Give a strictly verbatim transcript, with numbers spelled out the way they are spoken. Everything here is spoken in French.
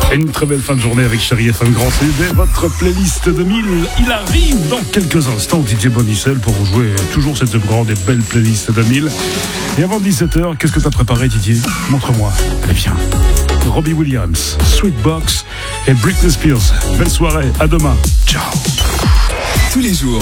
Et une très belle fin de journée avec Chérie F M Grand Sud et votre playlist deux mille. Il arrive dans quelques instants, D J Bonicel, pour vous jouer toujours cette grande et belle playlist deux mille. Et avant dix-sept heures, qu'est-ce que t'as préparé, Didier? Montre-moi. Allez, viens. Robbie Williams, Sweetbox et Britney Spears. Belle soirée, à demain. Ciao. Tous les jours,